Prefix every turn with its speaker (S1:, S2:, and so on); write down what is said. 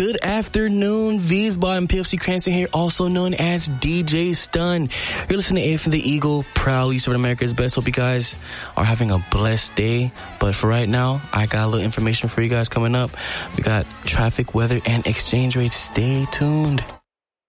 S1: Good afternoon, Wiesbaden and PFC Cranston here, also known as DJ Stun. You're listening to A from the Eagle, proudly serving America's best. Hope you guys are having a blessed day. But for right now, I got a little information for you guys coming up. We got traffic, weather, and exchange rates. Stay tuned.